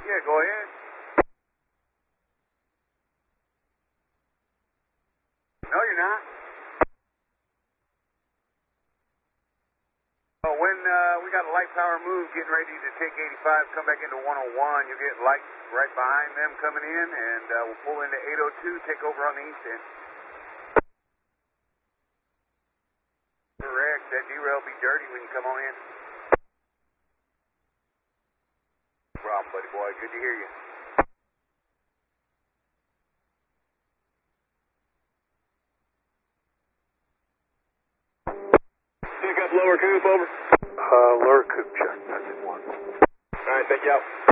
Yeah, go ahead. No, you're not. When we got a light power move getting ready to take 85, come back into 101, you'll get light right behind them coming in, and we'll pull into 802, take over on the east end. Correct. That derail will be dirty when you come on in. No problem, buddy boy. Good to hear you. Pick up lower coop, over. Lower coop check, that's in 1. All right, thank you out.